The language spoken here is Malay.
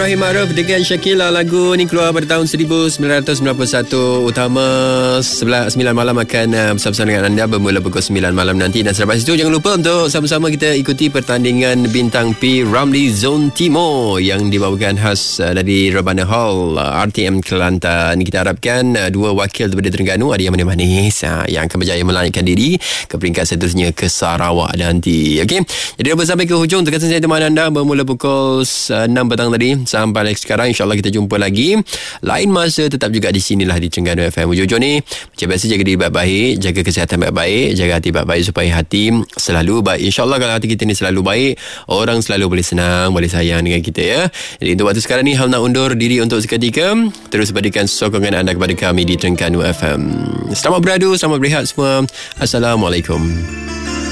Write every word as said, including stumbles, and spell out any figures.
Rahim Ma'ruf dengan Shakila. Lagu ni keluar pada tahun seribu sembilan ratus sembilan puluh satu. Utama sembilan malam akan uh, bersama-sama dengan anda bermula pukul sembilan malam nanti. Dan selepas itu jangan lupa untuk sama-sama kita ikuti pertandingan Bintang P Ramli Zon Timur yang dibawakan khas uh, dari Rebana Hall uh, R T M Kelantan. Kita harapkan uh, dua wakil daripada Terengganu, ada yang manis uh, yang akan berjaya melanjutkan diri ke peringkat seterusnya ke Sarawak nanti. Okey. Jadi dah sampai ke hujung terkata saya teman anda bermula pukul enam petang tadi sampai sekarang. InsyaAllah kita jumpa lagi lain masa, tetap juga di sinilah di Terengganu F M. Hujung-hujung ni macam biasa, jaga diri baik-baik, jaga kesihatan baik-baik, jaga hati baik-baik supaya hati selalu baik. InsyaAllah kalau hati kita ni selalu baik, orang selalu boleh senang, boleh sayang dengan kita ya. Jadi untuk waktu sekarang ni Hal nak undur diri untuk seketika. Terus berikan sokongan anda kepada kami di Terengganu F M. Selamat beradu, selamat berehat semua. Assalamualaikum.